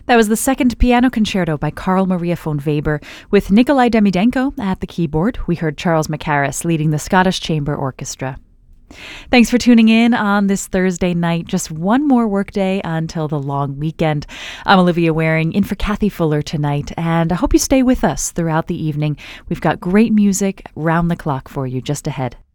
That was the second piano concerto by Carl Maria von Weber with Nikolai Demidenko at the keyboard. We heard Charles Mackerras leading the Scottish Chamber Orchestra. Thanks for tuning in on this Thursday night. Just one more workday until the long weekend. I'm Olivia Waring in for Kathy Fuller tonight, and I hope you stay with us throughout the evening. We've got great music round the clock for you just ahead.